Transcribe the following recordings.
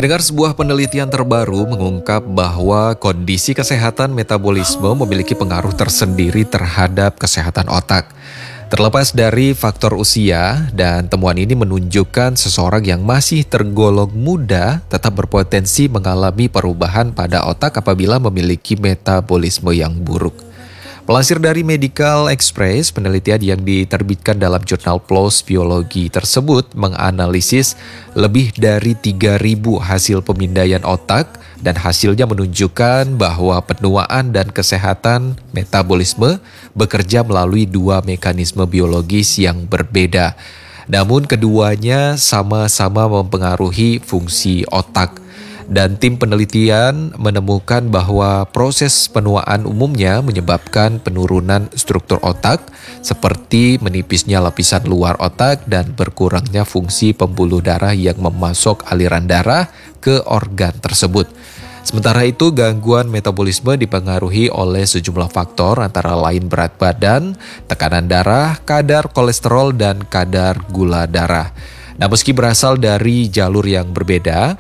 Pendengar, sebuah penelitian terbaru mengungkap bahwa kondisi kesehatan metabolisme memiliki pengaruh tersendiri terhadap kesehatan otak. Terlepas dari faktor usia, dan temuan ini menunjukkan seseorang yang masih tergolong muda tetap berpotensi mengalami perubahan pada otak apabila memiliki metabolisme yang buruk. Melansir dari Medical Express, penelitian yang diterbitkan dalam jurnal PLOS Biologi tersebut menganalisis lebih dari 3.000 hasil pemindaian otak dan hasilnya menunjukkan bahwa penuaan dan kesehatan metabolisme bekerja melalui dua mekanisme biologis yang berbeda. Namun keduanya sama-sama mempengaruhi fungsi otak. Dan tim penelitian menemukan bahwa proses penuaan umumnya menyebabkan penurunan struktur otak seperti menipisnya lapisan luar otak dan berkurangnya fungsi pembuluh darah yang memasok aliran darah ke organ tersebut. Sementara itu, gangguan metabolisme dipengaruhi oleh sejumlah faktor antara lain berat badan, tekanan darah, kadar kolesterol, dan kadar gula darah. Nah, meski berasal dari jalur yang berbeda,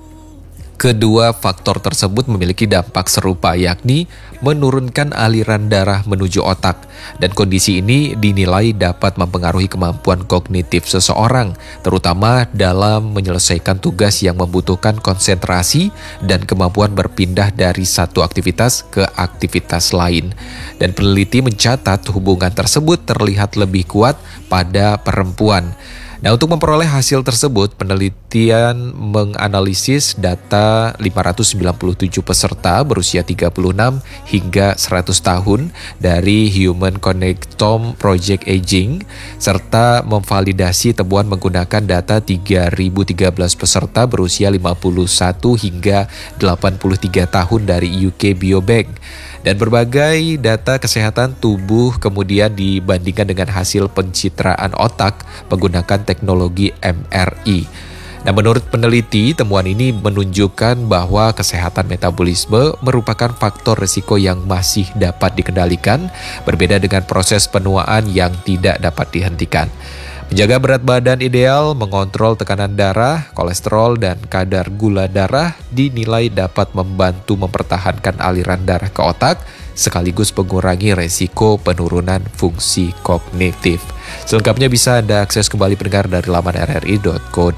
kedua faktor tersebut memiliki dampak serupa, yakni menurunkan aliran darah menuju otak. Dan kondisi ini dinilai dapat mempengaruhi kemampuan kognitif seseorang, terutama dalam menyelesaikan tugas yang membutuhkan konsentrasi dan kemampuan berpindah dari satu aktivitas ke aktivitas lain. Dan peneliti mencatat hubungan tersebut terlihat lebih kuat pada perempuan. Nah, untuk memperoleh hasil tersebut, penelitian menganalisis data 597 peserta berusia 36 hingga 100 tahun dari Human Connectome Project Aging, serta memvalidasi temuan menggunakan data 3.013 peserta berusia 51 hingga 83 tahun dari UK Biobank. Dan berbagai data kesehatan tubuh kemudian dibandingkan dengan hasil pencitraan otak menggunakan teknologi MRI. Nah, menurut peneliti, temuan ini menunjukkan bahwa kesehatan metabolisme merupakan faktor risiko yang masih dapat dikendalikan, berbeda dengan proses penuaan yang tidak dapat dihentikan. Menjaga berat badan ideal, mengontrol tekanan darah, kolesterol, dan kadar gula darah dinilai dapat membantu mempertahankan aliran darah ke otak, sekaligus mengurangi resiko penurunan fungsi kognitif. Selengkapnya bisa Anda akses kembali pendengar dari laman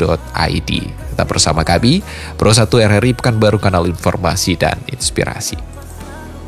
rri.co.id. Tetap bersama kami, Pro 1 RRI Pekanbaru, kanal informasi dan inspirasi.